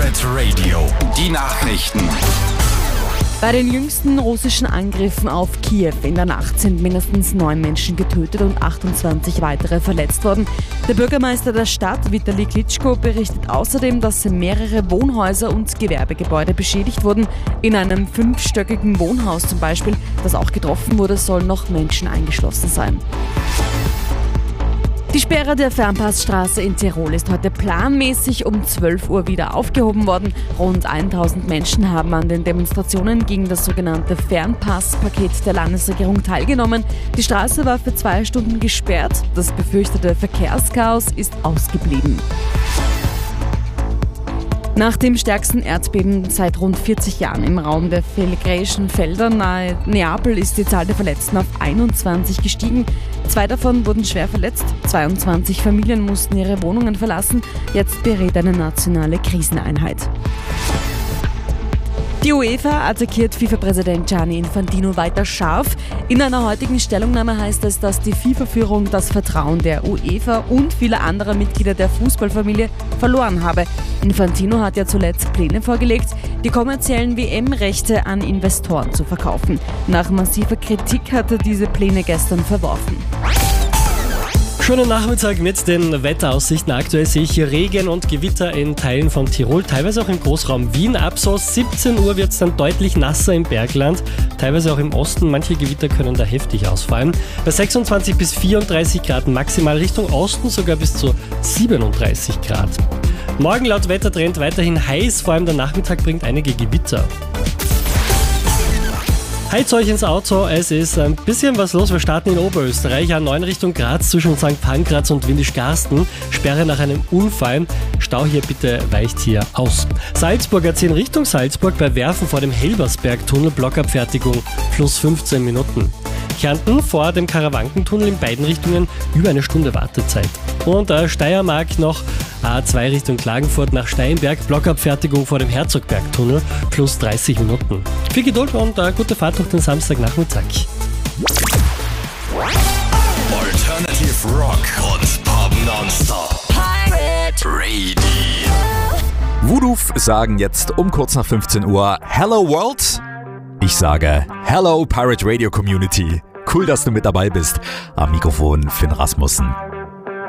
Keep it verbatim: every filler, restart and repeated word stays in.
Pirate Radio, die Nachrichten. Bei den jüngsten russischen Angriffen auf Kiew in der Nacht sind mindestens neun Menschen getötet und achtundzwanzig weitere verletzt worden. Der Bürgermeister der Stadt, Vitali Klitschko, berichtet außerdem, dass mehrere Wohnhäuser und Gewerbegebäude beschädigt wurden. In einem fünfstöckigen Wohnhaus zum Beispiel, das auch getroffen wurde, sollen noch Menschen eingeschlossen sein. Die Sperre der Fernpassstraße in Tirol ist heute planmäßig um zwölf Uhr wieder aufgehoben worden. Rund tausend Menschen haben an den Demonstrationen gegen das sogenannte Fernpasspaket der Landesregierung teilgenommen. Die Straße war für zwei Stunden gesperrt. Das befürchtete Verkehrschaos ist ausgeblieben. Nach dem stärksten Erdbeben seit rund vierzig Jahren im Raum der Phlegräischen Felder nahe Neapel ist die Zahl der Verletzten auf einundzwanzig gestiegen. Zwei davon wurden schwer verletzt. zweiundzwanzig Familien mussten ihre Wohnungen verlassen. Jetzt berät eine nationale Kriseneinheit. Die UEFA attackiert FIFA-Präsident Gianni Infantino weiter scharf. In einer heutigen Stellungnahme heißt es, dass die FIFA-Führung das Vertrauen der UEFA und vieler anderer Mitglieder der Fußballfamilie verloren habe. Infantino hat ja zuletzt Pläne vorgelegt, die kommerziellen W M-Rechte an Investoren zu verkaufen. Nach massiver Kritik hat er diese Pläne gestern verworfen. Schönen Nachmittag mit den Wetteraussichten. Aktuell sehe ich hier Regen und Gewitter in Teilen von Tirol, teilweise auch im Großraum Wien. Ab so siebzehn Uhr wird es dann deutlich nasser im Bergland, teilweise auch im Osten. Manche Gewitter können da heftig ausfallen. Bei sechsundzwanzig bis vierunddreißig Grad maximal, Richtung Osten sogar bis zu siebenunddreißig Grad. Morgen laut Wettertrend weiterhin heiß, vor allem der Nachmittag bringt einige Gewitter. Heizt euch ins Auto, es ist ein bisschen was los. Wir starten in Oberösterreich, A neun Richtung Graz zwischen Sankt Pankraz und Windisch-Garsten. Sperre nach einem Unfall. Stau hier bitte weicht hier aus. Salzburg A zehn Richtung Salzburg bei Werfen vor dem Helbersberg-Tunnel, Blockabfertigung plus fünfzehn Minuten. Kärnten vor dem Karawankentunnel in beiden Richtungen über eine Stunde Wartezeit. Und äh, Steiermark noch A zwei Richtung Klagenfurt nach Steinberg, Blockabfertigung vor dem Herzogbergtunnel plus dreißig Minuten. Viel Geduld und äh, gute Fahrt durch den Samstagnachmittag. Alternative Rock und Pop nonstop. Pirate Radio. Voodoo sagen jetzt um kurz nach fünfzehn Uhr Hello World. Ich sage Hello Pirate Radio Community. Cool, dass du mit dabei bist. Am Mikrofon Finn Rasmussen.